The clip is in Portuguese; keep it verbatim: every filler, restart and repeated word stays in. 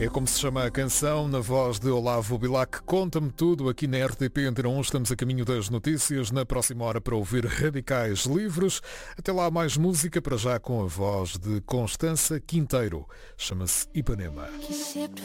É como se chama a canção, na voz de Olavo Bilac. Conta-me tudo aqui na R T P Antena um. Estamos a caminho das notícias. Na próxima hora para ouvir Radicais Livres. Até lá mais música, para já com a voz de Constança Quinteiro. Chama-se Ipanema.